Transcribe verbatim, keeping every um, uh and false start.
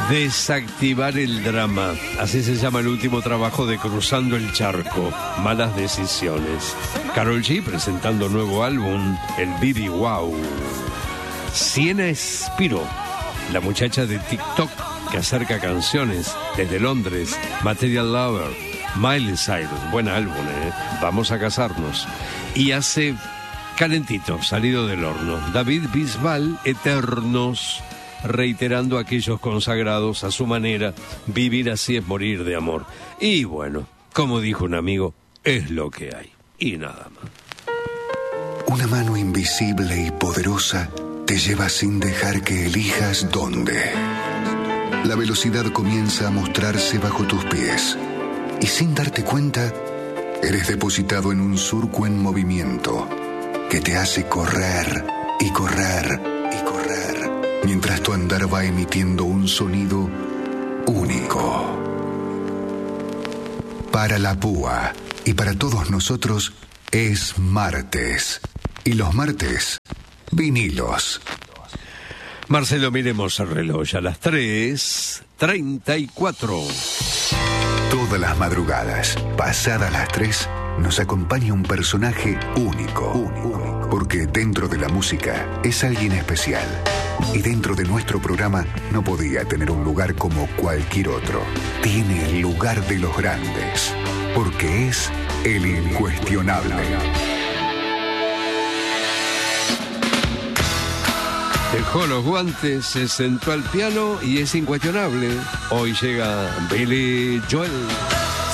Desactivar el drama. Así se llama el último trabajo de Cruzando el Charco. Malas decisiones. Karol G presentando nuevo álbum, el Bibi Wow. Siena Espiro, la muchacha de TikTok que acerca canciones desde Londres. Material Lover. Miley Cyrus, buen álbum, ¿eh? Vamos a casarnos. Y hace calentito, salido del horno, David Bisbal, Eternos, reiterando a aquellos consagrados a su manera, vivir así es morir de amor. Y bueno, como dijo un amigo, es lo que hay, y nada más. Una mano invisible y poderosa te lleva sin dejar que elijas dónde. La velocidad comienza a mostrarse bajo tus pies, y sin darte cuenta, eres depositado en un surco en movimiento que te hace correr y correr y correr, mientras tu andar va emitiendo un sonido único. Para la púa y para todos nosotros es martes. Y los martes, vinilos. Marcelo, miremos el reloj a las tres treinta y cuatro. Todas las madrugadas, pasadas las tres, nos acompaña un personaje único, único, porque dentro de la música es alguien especial. Y dentro de nuestro programa no podía tener un lugar como cualquier otro. Tiene el lugar de los grandes, porque es el incuestionable. Dejó los guantes, se sentó al piano y es incuestionable. Hoy llega Billy Joel.